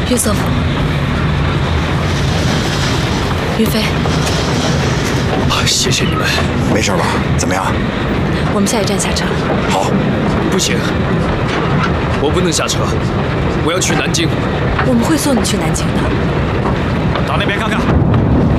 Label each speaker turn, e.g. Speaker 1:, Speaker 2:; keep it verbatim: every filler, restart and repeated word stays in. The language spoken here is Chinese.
Speaker 1: 岳瑟夫，云飞，
Speaker 2: 啊，谢谢你们。
Speaker 3: 没事吧？怎么样？
Speaker 1: 我们下一站下车。
Speaker 3: 好。
Speaker 2: 不行，我不能下车，我要去南京。
Speaker 1: 我们会送你去南京的。
Speaker 4: 到那边看看。